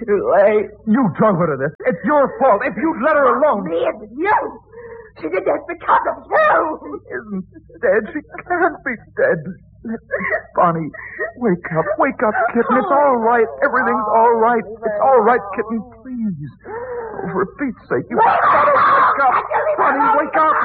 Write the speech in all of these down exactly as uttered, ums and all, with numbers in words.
too late. You drove her to this. It's your fault. If you'd let her alone. Me, it's you. She did this because of you. She isn't dead. She can't be dead. Bonnie, wake up. Wake up, kitten. It's all right. Everything's all right. It's all right, kitten. Please. Oh, for Pete's sake, you've got to wake up. Bonnie, wake up.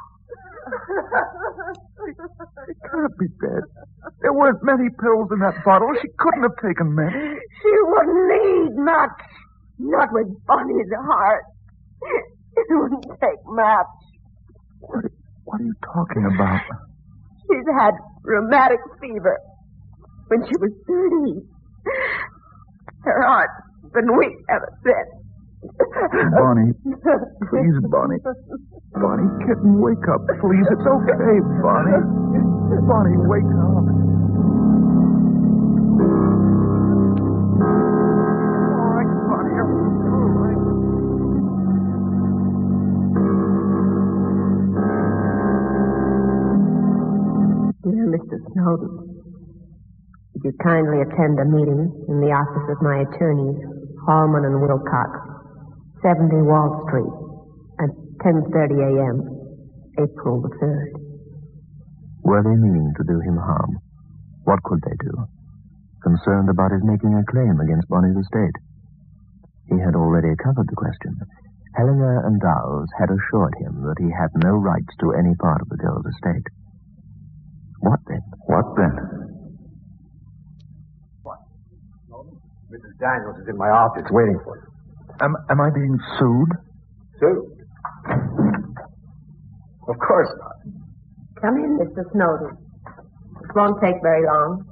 She can't be dead. There weren't many pills in that bottle. She couldn't have taken many. She wouldn't need much. Not with Bonnie's heart. It wouldn't take much. What, what are you talking about? She's had rheumatic fever when she was thirteen. Her heart's been weak ever since. Bonnie, please, Bonnie. Bonnie, kitten, wake up, please. It's okay, Bonnie. Bonnie, wake up. All right, Bonnie, everything's all right. Dear Mister Snowden, would you kindly attend a meeting in the office of my attorneys, Hallman and Wilcox, seventy Wall Street, at ten thirty a.m., April the third. Were they meaning to do him harm? What could they do? Concerned about his making a claim against Bonnie's estate. He had already covered the question. Helena and Dowles had assured him that he had no rights to any part of the girl's estate. What then? What then? What? Missus Daniels is in my office waiting for you. Am, am I being sued? Sued? Of course not. Come in, Mister Snowden. It won't take very long.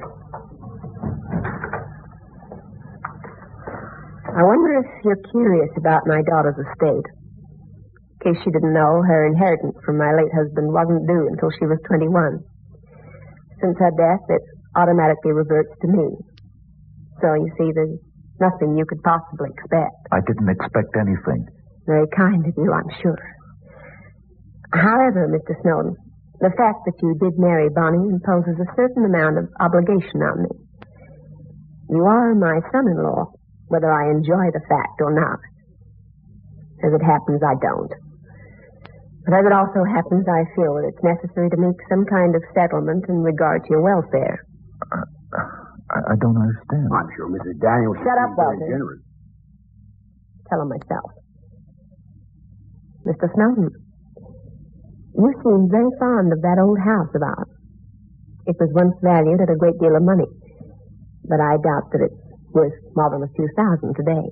I wonder if you're curious about my daughter's estate. In case you didn't know, her inheritance from my late husband wasn't due until she was twenty-one. Since her death, it automatically reverts to me. So, you see, there's nothing you could possibly expect. I didn't expect anything. Very kind of you, I'm sure. However, Mister Snowden, the fact that you did marry Bonnie imposes a certain amount of obligation on me. You are my son-in-law, whether I enjoy the fact or not. As it happens, I don't. But as it also happens, I feel that it's necessary to make some kind of settlement in regard to your welfare. Uh, I, I don't understand. I'm sure Missus Daniels Shut up, is very Walter. generous. Tell him myself. Mister Snowden, you seem very fond of that old house of ours. It was once valued at a great deal of money, but I doubt that it's worth more than a few thousand today.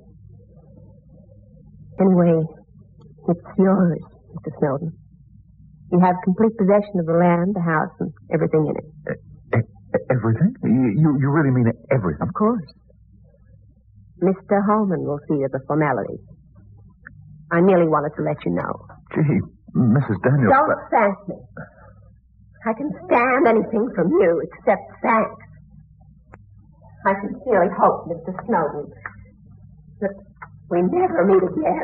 Anyway, it's yours, Mister Snowden. You have complete possession of the land, the house, and everything in it. Uh, everything? You, you really mean everything? Of course. Mister Hallman will see to the formalities. I merely wanted to let you know. Gee, Missus Daniels... Don't but... thank me. I can stand anything from you except thanks. I sincerely hope, Mister Snowden, that we never meet again.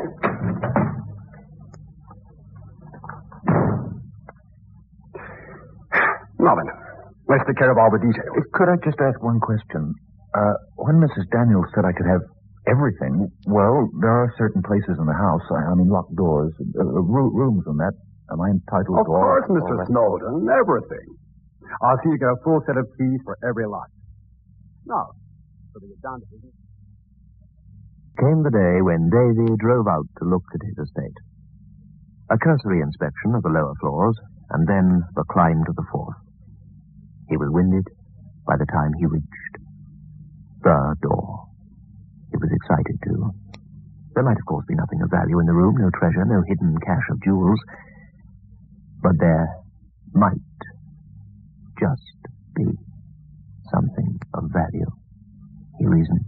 Melvin, let's take care of all the details. Could I just ask one question? Uh, when Missus Daniels said I could have everything, well, there are certain places in the house, I, I mean locked doors, uh, ro- rooms and that. Am I entitled Of to all course, all Mister that? Snowden, everything. I'll see you get a full set of keys for every lot. Now, so that you're down to business. Came the day when Davy drove out to look at his estate. A cursory inspection of the lower floors, and then the climb to the fourth. He was winded by the time he reached the door. He was excited, too. There might, of course, be nothing of value in the room, no treasure, no hidden cache of jewels. But there might just be something of value, he reasoned.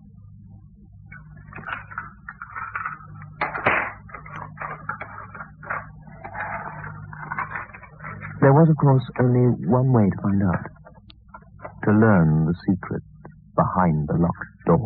There was, of course, only one way to find out. To learn the secret behind the locked